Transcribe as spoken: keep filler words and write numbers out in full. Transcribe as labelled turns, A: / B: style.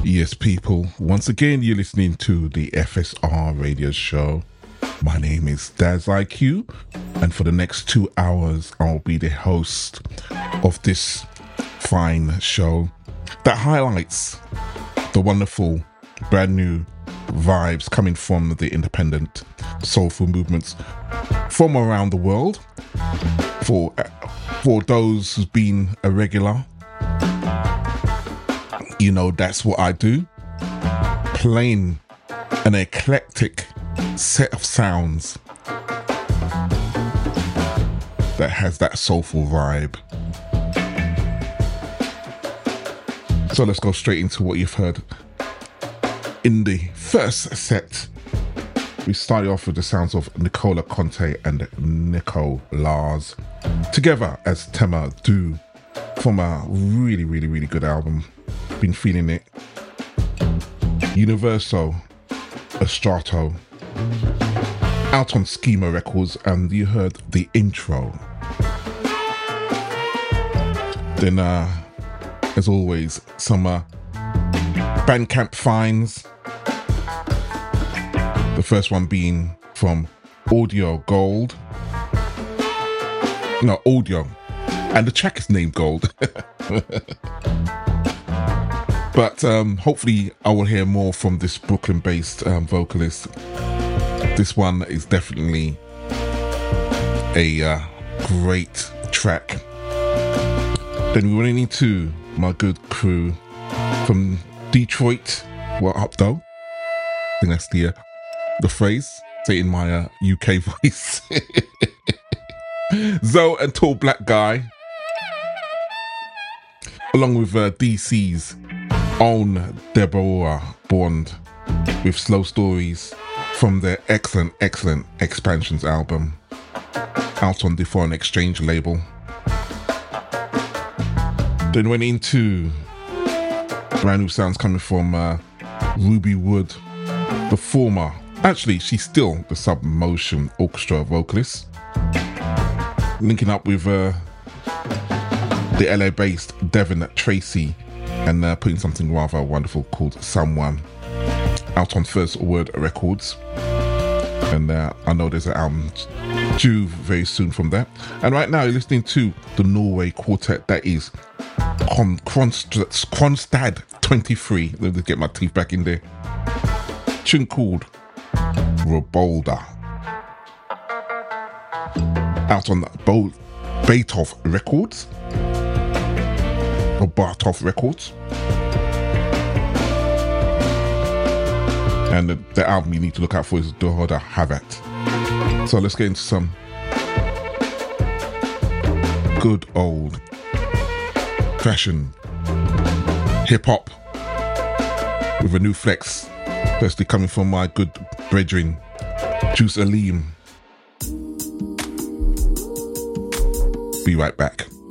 A: Yes, people, once again, you're listening to the F S R radio show. My name is Daz I Q, and for the next two hours, I'll be the host of this fine show that highlights the wonderful, brand new vibes coming from the independent soulful movements from around the world. For, for those who've been a regular, you know that's what I do. Playing an eclectic set of sounds that has that soulful vibe. So let's go straight into what you've heard. In the first set, we started off with the sounds of Nicola Conte and Nico Lars together as Tema Do from a really, really, really good album. Been feeling it. Universo Estrato, out on Schema Records, and you heard the intro. Then, uh, as always, some uh, Bandcamp finds. The first one being from Audio Gold. No, Audio. And the track is named Gold. But um, hopefully I will hear more from this Brooklyn-based um, vocalist. This one is definitely a uh, great track. Then we went into my good crew from Detroit. What up, though? I think that's the uh, the phrase. Say it in my uh, U K voice. Zoe and Tall Black Guy, along with uh, D C's own Deborah Bond with Slow Stories from their excellent, excellent Expansions album out on the Foreign Exchange label. Then went into brand new sounds coming from uh, Ruby Wood, the former, actually she's still the Submotion Orchestra vocalist, linking up with uh, the L A-based Devin Tracy, and uh, putting something rather wonderful called Someone out on First Word Records. And uh, I know there's an album due very soon from that. And right now you're listening to the Norway quartet that is Kon- Kronst- Kronstad twenty-three. Let me get my teeth back in there. Tune called Robolda, out on Bo- Beethoven Records. Or Bartov Records. And the, the album you need to look out for is Dohoda Havat. So let's get into some good old fashion hip hop with a new flex. Firstly coming from my good brethren, Juice Aleem. Be right back.